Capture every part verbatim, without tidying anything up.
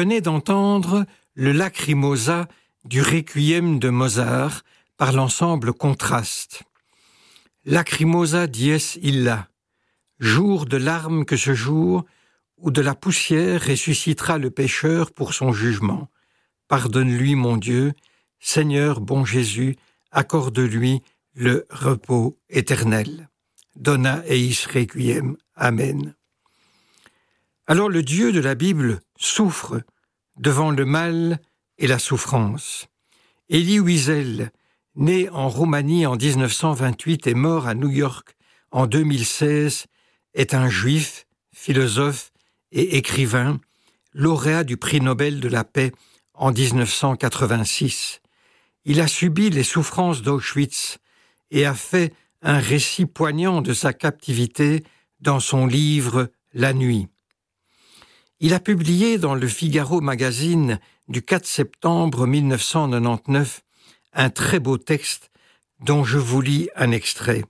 venez d'entendre le Lacrimosa du Requiem de Mozart par l'ensemble Contraste. Lacrimosa dies illa, jour de larmes que ce jour où de la poussière ressuscitera le pécheur pour son jugement. Pardonne-lui, mon Dieu, Seigneur bon Jésus, accorde-lui le repos éternel. Dona eis requiem. Amen. Alors le Dieu de la Bible souffre devant le mal et la souffrance. Elie Wiesel, né en Roumanie en dix-neuf cent vingt-huit et mort à New York en deux mille seize, est un juif, philosophe et écrivain, lauréat du prix Nobel de la paix en dix-neuf cent quatre-vingt-six. Il a subi les souffrances d'Auschwitz et a fait un récit poignant de sa captivité dans son livre « La nuit ». Il a publié dans le Figaro Magazine du quatre septembre mille neuf cent quatre-vingt-dix-neuf un très beau texte dont je vous lis un extrait.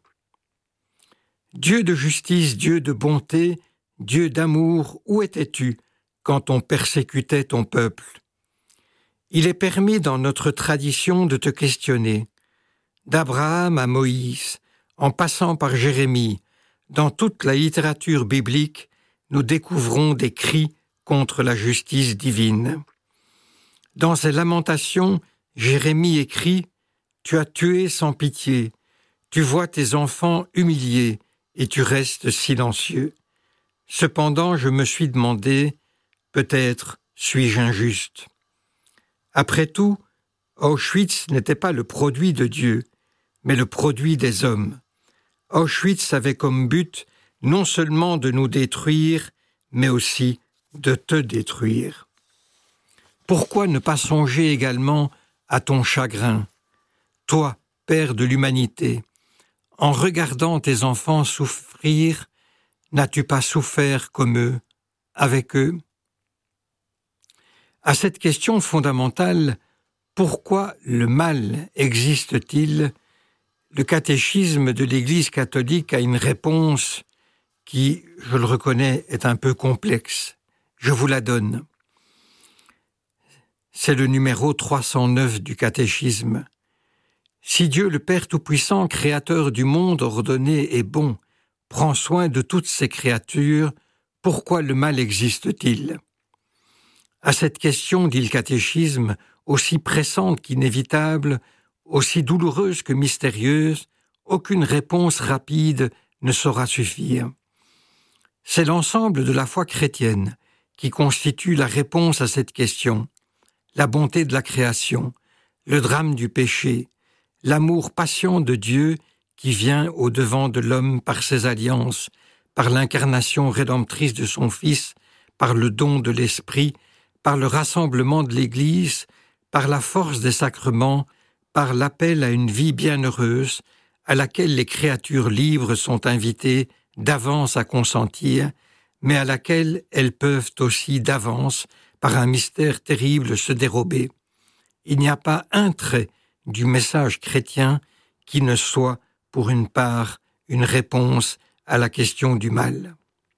« Dieu de justice, Dieu de bonté, Dieu d'amour, où étais-tu quand on persécutait ton peuple ? Il est permis dans notre tradition de te questionner. D'Abraham à Moïse, en passant par Jérémie, dans toute la littérature biblique, nous découvrons des cris contre la justice divine. Dans ses lamentations, Jérémie écrit « Tu as tué sans pitié, tu vois tes enfants humiliés et tu restes silencieux. Cependant, je me suis demandé, peut-être suis-je injuste. Après tout, Auschwitz n'était pas le produit de Dieu, mais le produit des hommes. Auschwitz avait comme but non seulement de nous détruire, mais aussi de te détruire. Pourquoi ne pas songer également à ton chagrin, toi, Père de l'humanité, en regardant tes enfants souffrir, n'as-tu pas souffert comme eux, avec eux ? À cette question fondamentale, pourquoi le mal existe-t-il ? Le catéchisme de l'Église catholique a une réponse qui, je le reconnais, est un peu complexe. Je vous la donne. C'est le numéro trois cent neuf du catéchisme. Si Dieu le Père Tout-Puissant, créateur du monde ordonné et bon, prend soin de toutes ses créatures, pourquoi le mal existe-t-il ? À cette question, dit le catéchisme, aussi pressante qu'inévitable, aussi douloureuse que mystérieuse, aucune réponse rapide ne saura suffire. C'est l'ensemble de la foi chrétienne qui constitue la réponse à cette question. La bonté de la création, le drame du péché, l'amour patient de Dieu qui vient au-devant de l'homme par ses alliances, par l'incarnation rédemptrice de son Fils, par le don de l'Esprit, par le rassemblement de l'Église, par la force des sacrements, par l'appel à une vie bienheureuse, à laquelle les créatures libres sont invitées d'avance à consentir, mais à laquelle elles peuvent aussi d'avance, par un mystère terrible, se dérober. Il n'y a pas un trait du message chrétien qui ne soit, pour une part, une réponse à la question du mal.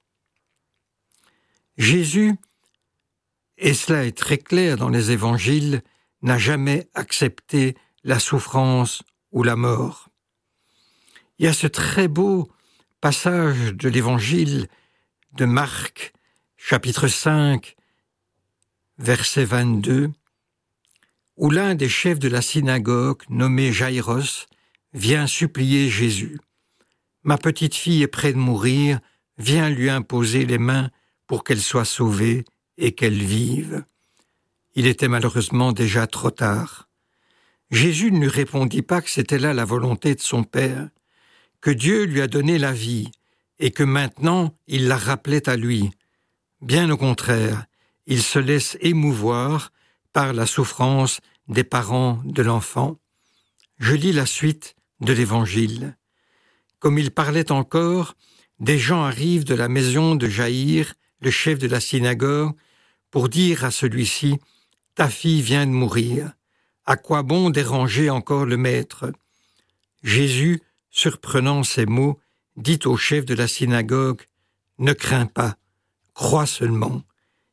Jésus, et cela est très clair dans les évangiles, n'a jamais accepté la souffrance ou la mort. Il y a ce très beau passage de l'évangile de Marc, chapitre cinq, verset vingt-deux, où l'un des chefs de la synagogue, nommé Jaïros, vient supplier Jésus. « Ma petite fille est près de mourir, viens lui imposer les mains pour qu'elle soit sauvée et qu'elle vive. » Il était malheureusement déjà trop tard. Jésus ne lui répondit pas que c'était là la volonté de son Père, que Dieu lui a donné la vie et que maintenant il la rappelait à lui. Bien au contraire, il se laisse émouvoir par la souffrance des parents de l'enfant. Je lis la suite de l'Évangile. Comme il parlait encore, des gens arrivent de la maison de Jaïr, le chef de la synagogue, pour dire à celui-ci « Ta fille vient de mourir. À quoi bon déranger encore le maître ?» Jésus, surprenant ces mots, dit au chef de la synagogue « Ne crains pas, crois seulement. »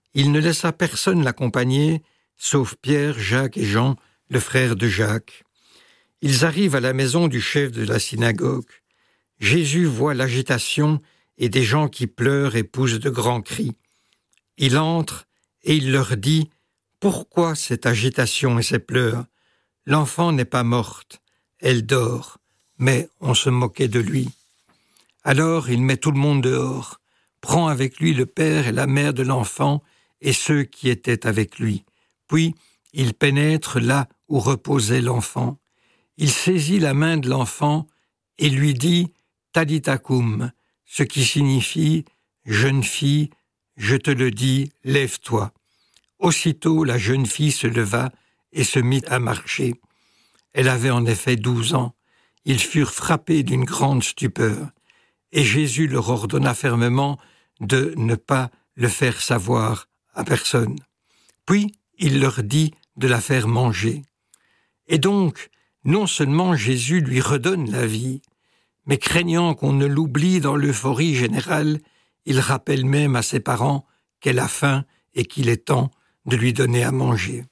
Il ne laissa personne l'accompagner, sauf Pierre, Jacques et Jean, le frère de Jacques. Ils arrivent à la maison du chef de la synagogue. Jésus voit l'agitation et des gens qui pleurent et poussent de grands cris. Il entre et il leur dit « Pourquoi cette agitation et ces pleurs? L'enfant n'est pas morte, elle dort, mais on se moquait de lui. » Alors il met tout le monde dehors, prend avec lui le père et la mère de l'enfant et ceux qui étaient avec lui. Puis il pénètre là où reposait l'enfant. Il saisit la main de l'enfant et lui dit « Talitha koum », ce qui signifie « Jeune fille, je te le dis, lève-toi ». Aussitôt la jeune fille se leva et se mit à marcher. Elle avait en effet douze ans. Ils furent frappés d'une grande stupeur. Et Jésus leur ordonna fermement de ne pas le faire savoir à personne. Puis il leur dit de la faire manger. Et donc, non seulement Jésus lui redonne la vie, mais craignant qu'on ne l'oublie dans l'euphorie générale, il rappelle même à ses parents qu'elle a faim et qu'il est temps de lui donner à manger.